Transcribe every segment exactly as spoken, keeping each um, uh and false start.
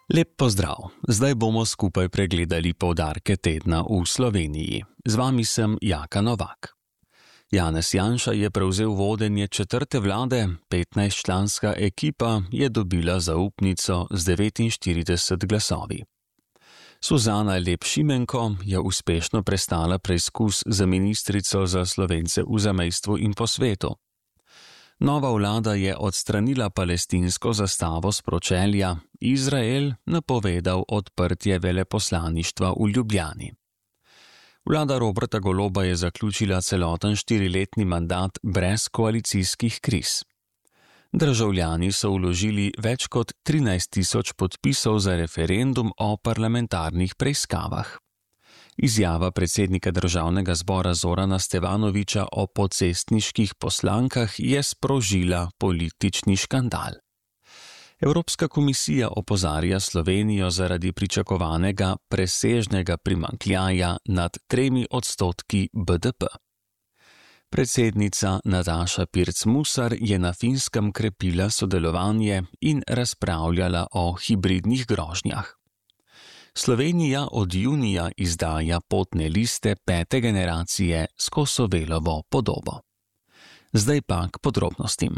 Lep pozdrav, zdaj bomo skupaj pregledali poudarke tedna v Sloveniji. Z vami sem Jaka Novak. Janez Janša je prevzel vodenje četrte vlade, petnajstčlanska ekipa je dobila zaupnico z devetinštirideset glasovi. Suzana Lep Šimenko je uspešno prestala preizkus za ministrico za Slovence v zamejstvu in po svetu. Nova vlada je odstranila palestinsko zastavo s pročelja, Izrael napovedal odprtje veleposlaništva v Ljubljani. Vlada Roberta Goloba je zaključila celoten štiriletni mandat brez koalicijskih kriz. Državljani so vložili več kot trinajst tisoč podpisov za referendum o parlamentarnih preiskavah. Izjava predsednika državnega zbora Zorana Stevanovića o pocestniških poslankah je sprožila politični škandal. Evropska komisija opozarja Slovenijo zaradi pričakovanega presežnega primanjkljaja nad tremi odstotki B D P. Predsednica Nataša Pirc Musar je na Finskem krepila sodelovanje in razpravljala o hibridnih grožnjah. Slovenija od junija izdaja potne liste pete generacije s Kosovelovo podobo. Zdaj pa k podrobnostim.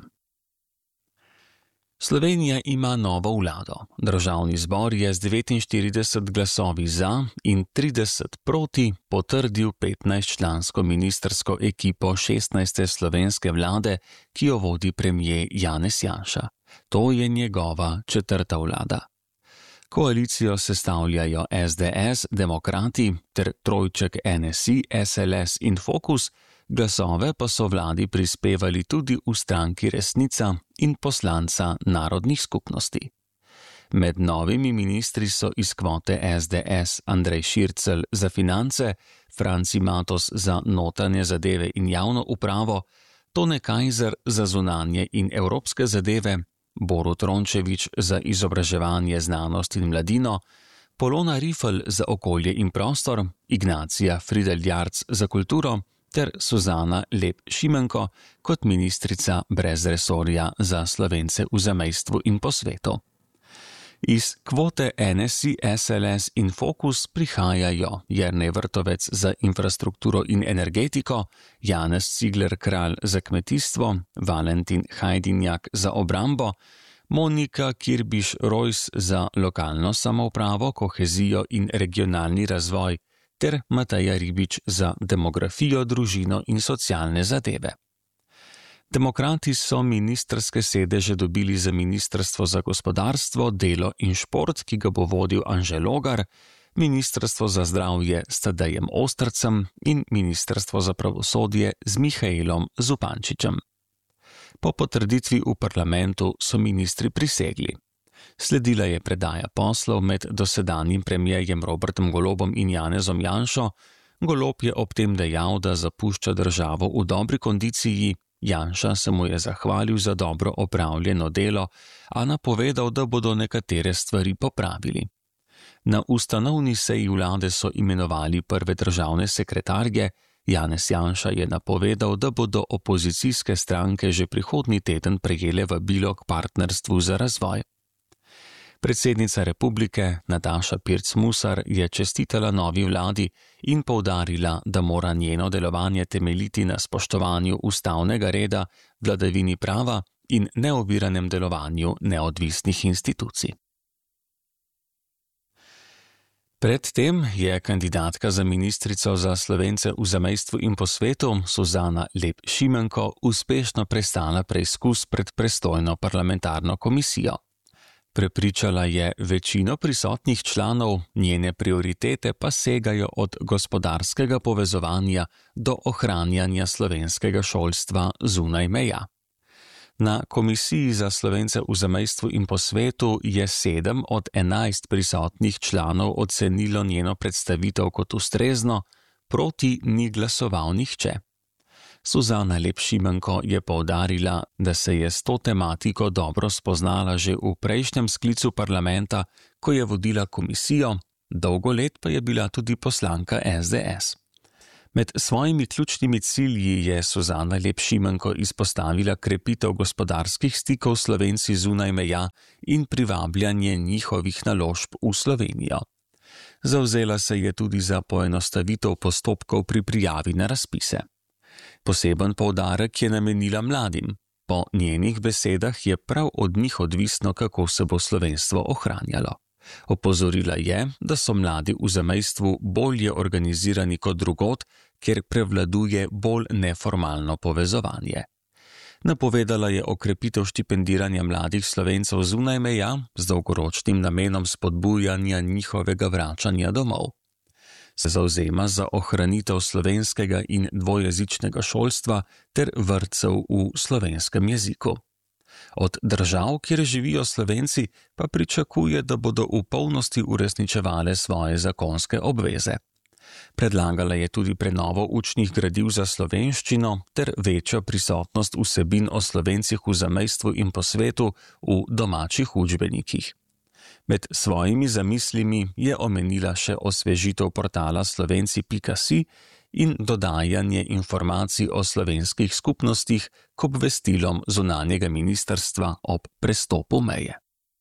Slovenija ima novo vlado. Državni zbor je z devetinštirideset glasovi za in trideset proti potrdil petnajstčlansko ministrsko ekipo šestnajste slovenske vlade, ki jo vodi premier Janez Janša. To je njegova četrta vlada. Koalicijo sestavljajo S D S, Demokrati ter trojček N S I, S L S in Fokus, glasove pa so vladi prispevali tudi v stranki Resnica in poslanca narodnih skupnosti. Med novimi ministri so iz kvote S D S Andrej Šircelj za finance, Franci Matos za notranje zadeve in javno upravo, Tone Kajzer za zunanje in evropske zadeve, Borut Rončević za izobraževanje, znanost in mladino, Polona Rifl za okolje in prostor, Ignacija Fridelj-Jarc za kulturo ter Suzana Lep Šimenko kot ministrica brez resorja za Slovence v zamejstvu in po svetu. Iz kvote N S I, S L S in Fokus prihajajo Jernej Vrtovec za infrastrukturo in energetiko, Janez Cigler Kralj za kmetijstvo, Valentin Hajdinjak za obrambo, Monika Kirbiš-Rojs za lokalno samoupravo, kohezijo in regionalni razvoj ter Mateja Ribič za demografijo, družino in socialne zadeve. Demokrati so ministrske sedeže dobili za Ministrstvo za gospodarstvo, delo in šport, ki ga bo vodil Anže Logar, Ministrstvo za zdravje s Tadejem Ostrcem in Ministrstvo za pravosodje z Mihaelom Zupančičem. Po potrditvi v parlamentu so ministri prisegli. Sledila je predaja poslov med dosedanjim premierjem Robertom Golobom in Janezom Janšo. Golob je ob tem dejal, da zapušča državo v dobri kondiciji. Janša se mu je zahvalil za dobro opravljeno delo, a napovedal, da bodo nekatere stvari popravili. Na ustanovni seji vlade so imenovali prve državne sekretarje. Janez Janša je napovedal, da bodo opozicijske stranke že prihodnji teden prejele vabilo k partnerstvu za razvoj. Predsednica republike Nataša Pirc Musar je čestitala novi vladi in poudarila, da mora njeno delovanje temeljiti na spoštovanju ustavnega reda, vladavini prava in neoviranem delovanju neodvisnih institucij. Predtem je kandidatka za ministrico za Slovence v zamejstvu in po svetu Suzana Lep Šimenko uspešno prestala preizkus pred prestojno parlamentarno komisijo. Prepričala je večino prisotnih članov, njene prioritete pa segajo od gospodarskega povezovanja do ohranjanja slovenskega šolstva zunaj meja. Na Komisiji za Slovence v zamejstvu in po svetu je sedem od enajst prisotnih članov ocenilo njeno predstavitev kot ustrezno, proti ni glasoval nihče. Suzana Lep Šimenko je poudarila, da se je s to tematiko dobro spoznala že v prejšnjem sklicu parlamenta, ko je vodila komisijo, dolgo let pa je bila tudi poslanka S D S. Med svojimi ključnimi cilji je Suzana Lep Šimenko izpostavila krepitev gospodarskih stikov s Slovenci zunaj meja in privabljanje njihovih naložb v Slovenijo. Zavzela se je tudi za poenostavitev postopkov pri prijavi na razpise. Poseben poudarek je namenila mladim. Po njenih besedah je prav od njih odvisno, kako se bo slovenstvo ohranjalo. Opozorila je, da so mladi v zamejstvu bolje organizirani kot drugod, kjer prevladuje bolj neformalno povezovanje. Napovedala je okrepitev štipendiranja mladih Slovencev zunaj meja z dolgoročnim namenom spodbujanja njihovega vračanja domov. Se zavzema za ohranitev slovenskega in dvojezičnega šolstva ter vrtcev v slovenskem jeziku. Od držav, kjer živijo Slovenci, pa pričakuje, da bodo v polnosti uresničevale svoje zakonske obveze. Predlagala je tudi prenovo učnih gradiv za slovenščino ter večjo prisotnost vsebin o Slovencih v zamejstvu in po svetu v domačih učbenikih. Med svojimi zamislimi je omenila še osvežitev portala slovenci pika si in dodajanje informacij o slovenskih skupnostih k obvestilom zunanjega ministrstva ob prestopu meje.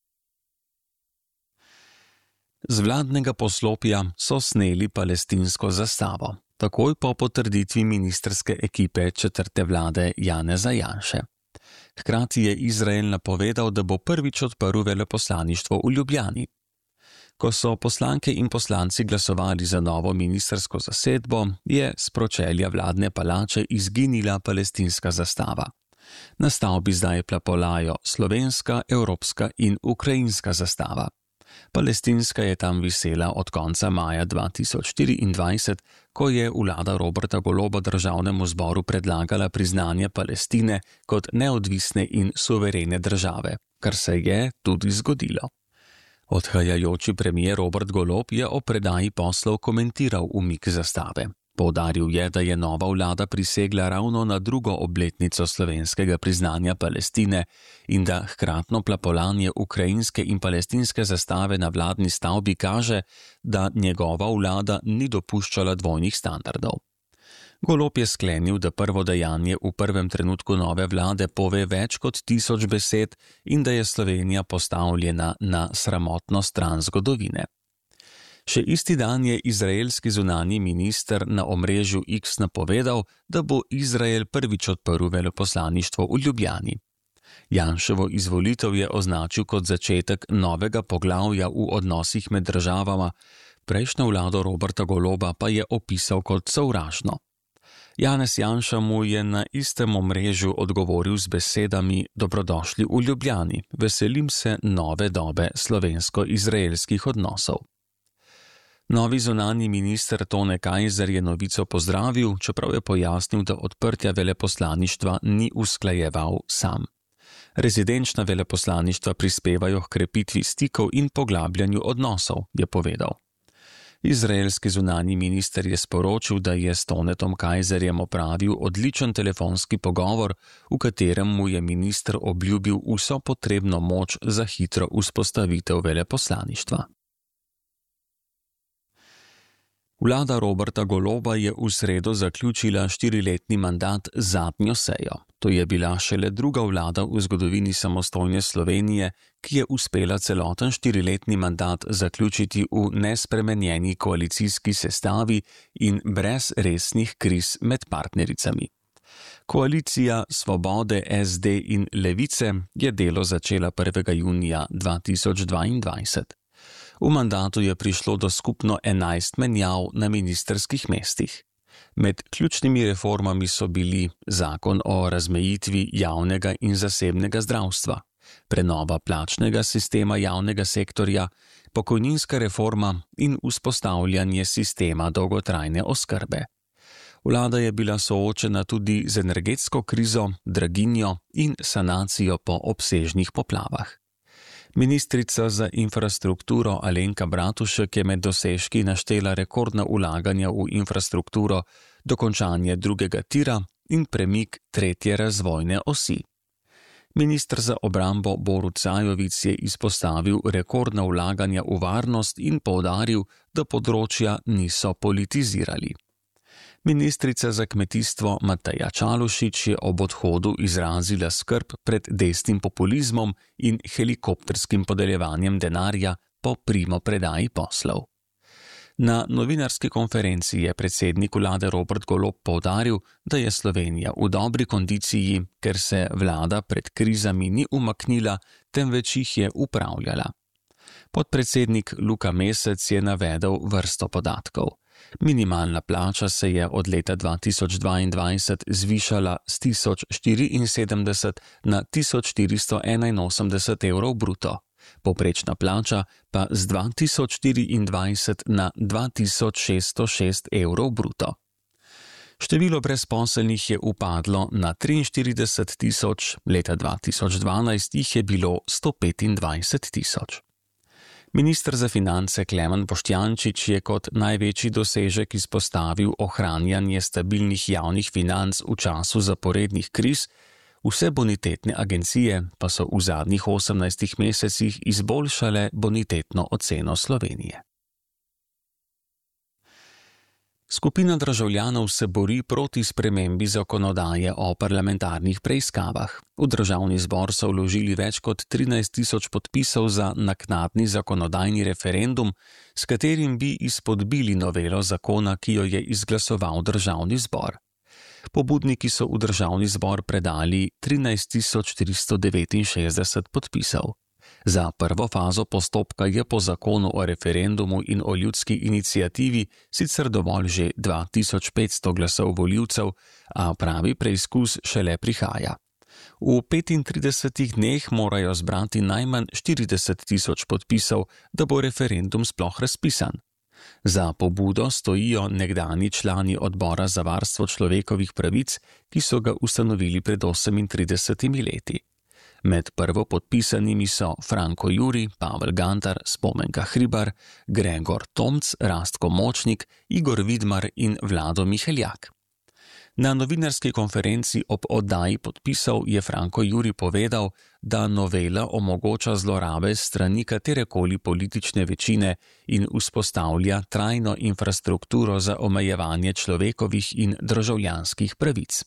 Z vladnega poslopja so sneli palestinsko zastavo, takoj po potrditvi ministrske ekipe četrte vlade Janeza Janše. Hkrati je Izrael napovedal, da bo prvič odprl veleposlaništvo v Ljubljani. Ko so poslanke in poslanci glasovali za novo ministrsko zasedbo, je s pročelja vladne palače izginila palestinska zastava. Na stavbi zdaj plapolajo slovenska, evropska in ukrajinska zastava. Palestinska je tam visela od konca maja dva tisoč štiriindvajset, ko je vlada Roberta Goloba državnemu zboru predlagala priznanje Palestine kot neodvisne in suverene države, kar se je tudi zgodilo. Odhajajoči premier Robert Golob je o predaji poslov komentiral umik zastave. Poudaril je, da je nova vlada prisegla ravno na drugo obletnico slovenskega priznanja Palestine in da hkratno plapolanje ukrajinske in palestinske zastave na vladni stavbi kaže, da njegova vlada ni dopuščala dvojnih standardov. Golob je sklenil, da prvo dejanje v prvem trenutku nove vlade pove več kot tisoč besed in da je Slovenija postavljena na sramotno stran zgodovine. Še isti dan je izraelski zunanji minister na omrežju X napovedal, da bo Izrael prvič odprl veleposlaništvo v Ljubljani. Janševo izvolitev je označil kot začetek novega poglavja v odnosih med državama, prejšnjo vlado Roberta Goloba pa je opisal kot sovražno. Janez Janša mu je na istem omrežju odgovoril z besedami: "Dobrodošli v Ljubljani, veselim se nove dobe slovensko-izraelskih odnosov." Novi zunanji minister Tone Kajzer je novico pozdravil, čeprav je pojasnil, da odprtja veleposlaništva ni usklajeval sam. Rezidenčna veleposlaništva prispevajo h krepitvi stikov in poglabljanju odnosov, je povedal. Izraelski zunanji minister je sporočil, da je s Tonetom Kajzerjem opravil odličen telefonski pogovor, v katerem mu je minister obljubil vso potrebno moč za hitro vzpostavitev veleposlaništva. Vlada Roberta Goloba je v sredo zaključila štiriletni mandat z zadnjo sejo. To je bila šele druga vlada v zgodovini samostojne Slovenije, ki je uspela celoten štiriletni mandat zaključiti v nespremenjeni koalicijski sestavi in brez resnih kriz med partnericami. Koalicija Svobode, S D in Levice je delo začela prvega junija dva tisoč dvaindvajset. V mandatu je prišlo do skupno enajst menjav na ministrskih mestih. Med ključnimi reformami so bili zakon o razmejitvi javnega in zasebnega zdravstva, prenova plačnega sistema javnega sektorja, pokojninska reforma in vzpostavljanje sistema dolgotrajne oskrbe. Vlada je bila soočena tudi z energetsko krizo, draginjo in sanacijo po obsežnih poplavah. Ministrica za infrastrukturo Alenka Bratušek je med dosežki naštela rekordna vlaganja v infrastrukturo, dokončanje drugega tira in premik tretje razvojne osi. Minister za obrambo Borut Sajovic je izpostavil rekordna vlaganja v varnost in poudaril, da področja niso politizirali. Ministrica za kmetijstvo Mateja Čalušić je ob odhodu izrazila skrb pred desnim populizmom in helikopterskim podeljevanjem denarja po primopredaji poslov. Na novinarski konferenci je predsednik vlade Robert Golob poudaril, da je Slovenija v dobri kondiciji, ker se vlada pred krizami ni umaknila, temveč jih je upravljala. Podpredsednik Luka Mesec je navedel vrsto podatkov. Minimalna plača se je od leta dva tisoč dvaindvajset zvišala z tisoč štiriinsedemdeset na tisoč štiristo enainosemdeset evrov bruto. Povprečna plača pa z dva tisoč štiriindvajset na dva tisoč šeststo šest evrov bruto. Število brezposelnih je upadlo na triinštirideset tisoč, leta dva tisoč dvanajst jih je bilo sto petindvajset tisoč. Minister za finance Klemen Boštjančič je kot največji dosežek izpostavil ohranjanje stabilnih javnih financ v času zaporednih kriz. Vse bonitetne agencije pa so v zadnjih osemnajstih mesecih izboljšale bonitetno oceno Slovenije. Skupina državljanov se bori proti spremembi zakonodaje o parlamentarnih preiskavah. V državni zbor so vložili več kot trinajst tisoč podpisov za naknadni zakonodajni referendum, s katerim bi izpodbili novelo zakona, ki jo je izglasoval državni zbor. Pobudniki so v državni zbor predali trinajst tisoč tristo devetinšestdeset podpisov. Za prvo fazo postopka je po zakonu o referendumu in o ljudski iniciativi sicer dovolj že dva tisoč petsto glasov volivcev, a pravi preizkus šele prihaja. V petintridesetih dneh morajo zbrati najmanj štirideset tisoč podpisov, da bo referendum sploh razpisan. Za pobudo stojijo nekdanji člani odbora za varstvo človekovih pravic, ki so ga ustanovili pred osemintridesetimi leti. Med prvopodpisanimi so Franko Juri, Pavel Gantar, Spomenka Hribar, Gregor Tomc, Rastko Močnik, Igor Vidmar in Vlado Miheljak. Na novinarski konferenci ob oddaji podpisov je Franko Juri povedal, da novela omogoča zlorabe strani katerekoli politične večine in vzpostavlja trajno infrastrukturo za omejevanje človekovih in državljanskih pravic.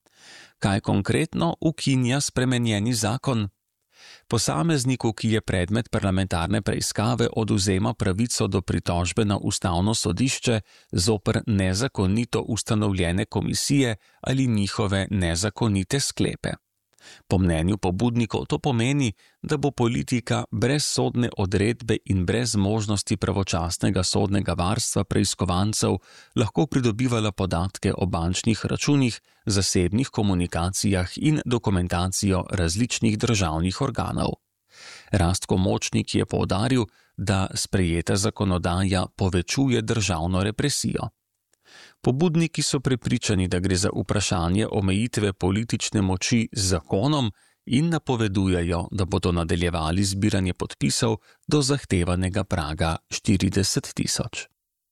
Kaj konkretno ukinja spremenjeni zakon? Posamezniku, ki je predmet parlamentarne preiskave, odvzema pravico do pritožbe na ustavno sodišče zoper nezakonito ustanovljene komisije ali njihove nezakonite sklepe. Po mnenju pobudnikov to pomeni, da bo politika brez sodne odredbe in brez možnosti pravočasnega sodnega varstva preiskovancev lahko pridobivala podatke o bančnih računih, zasebnih komunikacijah in dokumentacijo različnih državnih organov. Rastko Močnik je poudaril, da sprejeta zakonodaja povečuje državno represijo. Pobudniki so prepričani, da gre za vprašanje omejitve politične moči z zakonom in napovedujejo, da bodo nadaljevali zbiranje podpisov do zahtevanega praga štirideset tisoč.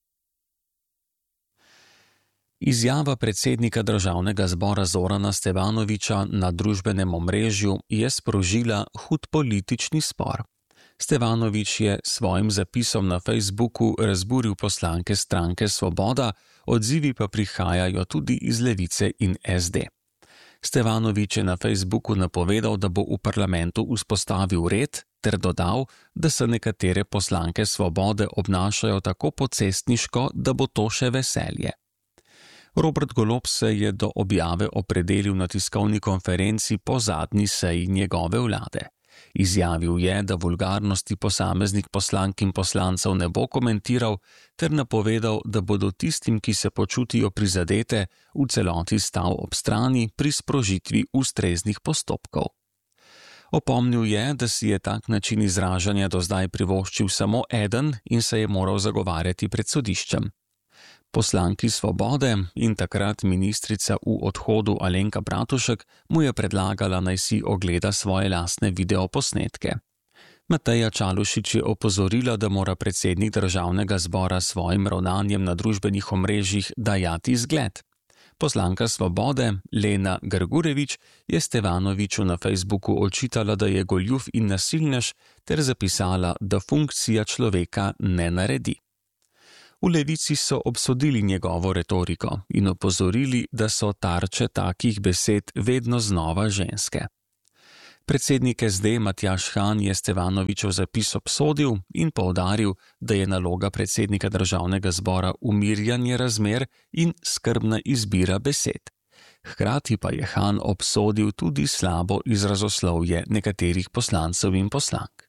Izjava predsednika državnega zbora Zorana Stevanovića na družbenem omrežju je sprožila hud politični spor. Stevanović je svojim zapisom na Facebooku razburil poslanke stranke Svoboda, odzivi pa prihajajo tudi iz Levice in es de. Stevanović je na Facebooku napovedal, da bo v parlamentu vzpostavil red, ter dodal, da se nekatere poslanke Svobode obnašajo tako pocestniško, da bo to še veselje. Robert Golob se je do objave opredelil na tiskovni konferenci po zadnji seji njegove vlade. Izjavil je, da vulgarnosti posameznih poslank in poslancev ne bo komentiral, ter napovedal, da bodo tistim, ki se počutijo prizadete, v celoti stal ob strani pri sprožitvi ustreznih postopkov. Opomnil je, da si je tak način izražanja do zdaj privoščil samo eden in se je moral zagovarjati pred sodiščem. Poslanki Svobode in takrat ministrica v odhodu Alenka Bratušek mu je predlagala, naj si ogleda svoje lastne videoposnetke. Mateja Čalušić je opozorila, da mora predsednik državnega zbora svojim ravnanjem na družbenih omrežjih dajati zgled. Poslanka Svobode, Lena Grgurevič, je Stevanoviću na Facebooku očitala, da je goljuf in nasilnež, ter zapisala, da funkcija človeka ne naredi. V Levici so obsodili njegovo retoriko in opozorili, da so tarče takih besed vedno znova ženske. Predsednik S D Matjaž Han je Stevanovićev zapis obsodil in poudaril, da je naloga predsednika državnega zbora umirjanje razmer in skrbna izbira besed. Hkrati pa je Han obsodil tudi slabo izrazoslovje nekaterih poslancev in poslank.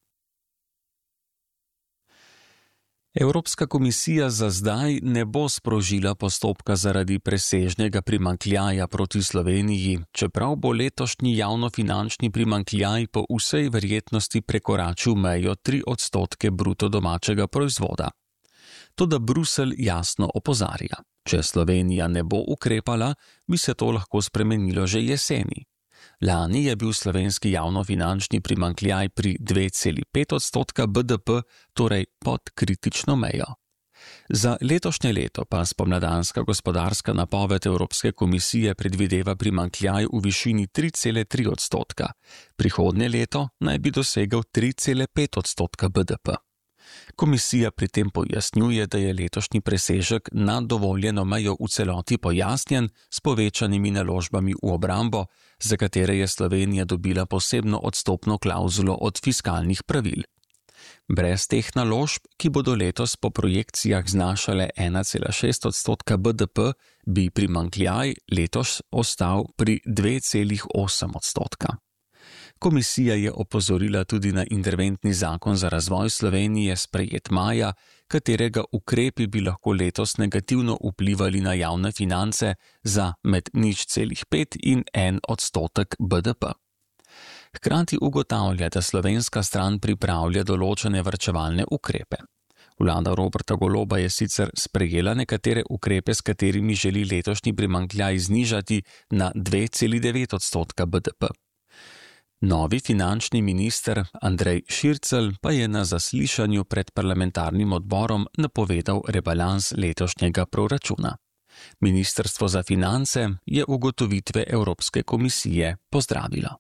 Evropska komisija za zdaj ne bo sprožila postopka zaradi presežnega primanjkljaja proti Sloveniji, čeprav bo letošnji javnofinančni primanjkljaj po vsej verjetnosti prekoračil mejo tri odstotke bruto domačega proizvoda. Toda Bruselj jasno opozarja, če Slovenija ne bo ukrepala, bi se to lahko spremenilo že jeseni. Lani je bil slovenski javnofinančni primanjkljaj pri dve celi pet odstotka B D P, torej pod kritično mejo. Za letošnje leto pa spomladanska gospodarska napoved Evropske komisije predvideva primanjkljaj v višini tri cele tri odstotka, prihodnje leto naj bi dosegel tri cele pet odstotka B D P. Komisija pri tem pojasnjuje, da je letošnji presežek nad dovoljeno mejo v celoti pojasnjen s povečanimi naložbami v obrambo, za katere je Slovenija dobila posebno odstopno klavzulo od fiskalnih pravil. Brez teh naložb, ki bodo letos po projekcijah znašale ena cela šest odstotka B D P, bi primanjkljaj letos ostal pri dve celi osem odstotka. Komisija je opozorila tudi na interventni zakon za razvoj Slovenije sprejet maja, katerega ukrepi bi lahko letos negativno vplivali na javne finance za med nič celih pet in en odstotek B D P. Hkrati ugotavlja, da slovenska stran pripravlja določene varčevalne ukrepe. Vlada Roberta Goloba je sicer sprejela nekatere ukrepe, s katerimi želi letošnji primanjkljaj znižati na dve celi devet odstotka B D P. Novi finančni minister Andrej Šircelj pa je na zaslišanju pred parlamentarnim odborom napovedal rebalans letošnjega proračuna. Ministrstvo za finance je ugotovitve Evropske komisije pozdravilo.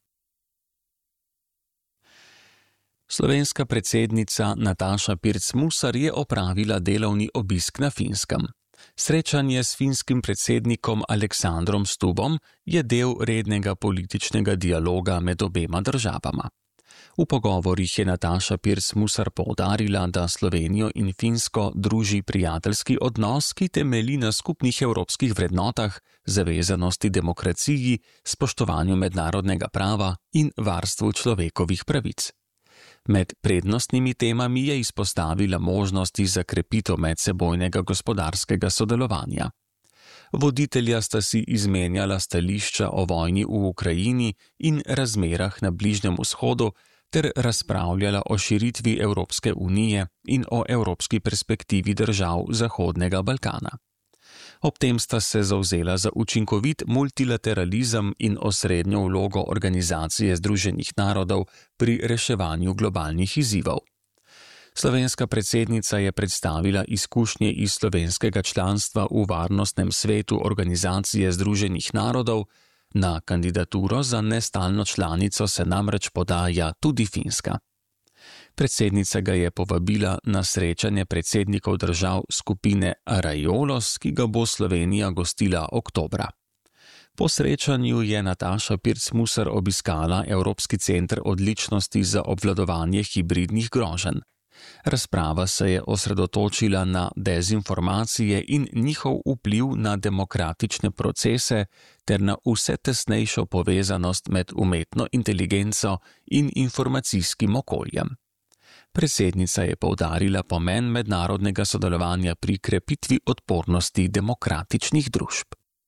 Slovenska predsednica Nataša Pirc Musar je opravila delovni obisk na Finskem. Srečanje s finskim predsednikom Aleksandrom Stubom je del rednega političnega dialoga med obema državama. V pogovorih je Nataša Pirc Musar poudarila, da Slovenijo in Finsko druži prijateljski odnos, ki temelji na skupnih evropskih vrednotah, zavezanosti demokraciji, spoštovanju mednarodnega prava in varstvu človekovih pravic. Med prednostnimi temami je izpostavila možnosti za krepitev medsebojnega gospodarskega sodelovanja. Voditelja sta si izmenjala stališča o vojni v Ukrajini in razmerah na Bližnjem vzhodu ter razpravljala o širitvi Evropske unije in o evropski perspektivi držav Zahodnega Balkana. Ob tem sta se zavzela za učinkovit multilateralizem in osrednjo vlogo Organizacije združenih narodov pri reševanju globalnih izzivov. Slovenska predsednica je predstavila izkušnje iz slovenskega članstva v Varnostnem svetu Organizacije združenih narodov, na kandidaturo za nestalno članico se namreč podaja tudi Finska. Predsednica ga je povabila na srečanje predsednikov držav skupine Araiolos, ki ga bo Slovenija gostila oktobra. Po srečanju je Nataša Pirc Musar obiskala Evropski center odličnosti za obvladovanje hibridnih groženj. Razprava se je osredotočila na dezinformacije in njihov vpliv na demokratične procese ter na vse tesnejšo povezanost med umetno inteligenco in informacijskim okoljem. Predsednica je poudarila pomen mednarodnega sodelovanja pri krepitvi odpornosti demokratičnih družb.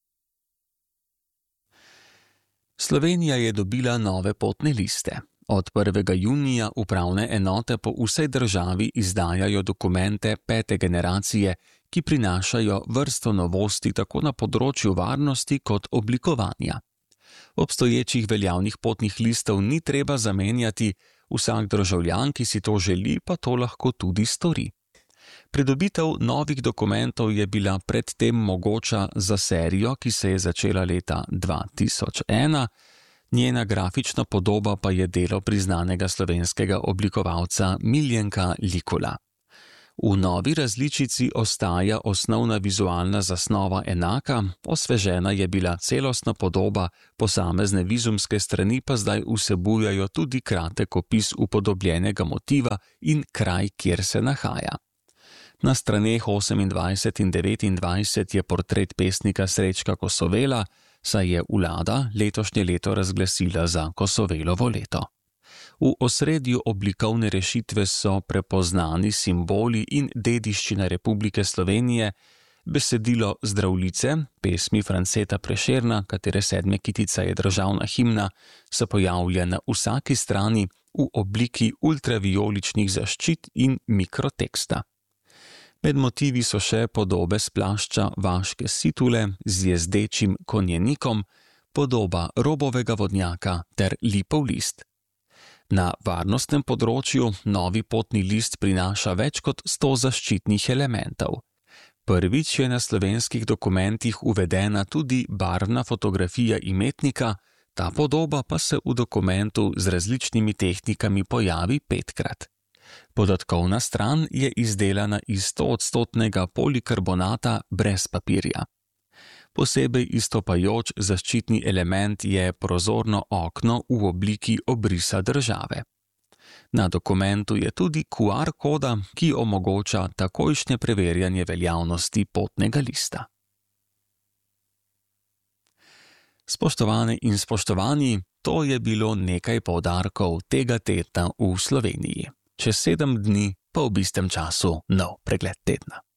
Slovenija je dobila nove potne liste. Od prvega junija upravne enote po vsej državi izdajajo dokumente pete generacije, ki prinašajo vrsto novosti tako na področju varnosti kot oblikovanja. Obstoječih veljavnih potnih listov ni treba zamenjati, vsak državljan, ki si to želi, pa to lahko tudi stori. Pridobitev novih dokumentov je bila predtem mogoča za serijo, ki se je začela leta dva tisoč ena, njena grafična podoba pa je delo priznanega slovenskega oblikovalca Miljenka Likula. V novi različici ostaja osnovna vizualna zasnova enaka, osvežena je bila celostna podoba, posamezne vizumske strani pa zdaj vsebujajo tudi kratek opis upodobljenega motiva in kraj, kjer se nahaja. Na straneh osemindvajset in devetindvajset je portret pesnika Srečka Kosovela, saj je vlada letošnje leto razglasila za Kosovelovo leto. V osredju oblikovne rešitve so prepoznani simboli in dediščina Republike Slovenije, besedilo Zdravljice, pesmi Franceta Prešerna, katere sedme kitica je državna himna, se pojavlja na vsaki strani v obliki ultravijoličnih zaščit in mikroteksta. Med motivi so še podobe s plašča vaške situle z jezdečim konjenikom, podoba robovega vodnjaka ter lipov list. Na varnostnem področju novi potni list prinaša več kot sto zaščitnih elementov. Prvič je na slovenskih dokumentih uvedena tudi barvna fotografija imetnika, ta podoba pa se v dokumentu z različnimi tehnikami pojavi petkrat. Podatkovna stran je izdelana iz stoodstotnega polikarbonata brez papirja. Posebej izstopajoč zaščitni element je prozorno okno v obliki obrisa države. Na dokumentu je tudi Q R koda, ki omogoča takojšnje preverjanje veljavnosti potnega lista. Spoštovane in spoštovani, to je bilo nekaj poudarkov tega tedna v Sloveniji. Čez sedem dni pa v istem času nov pregled tedna.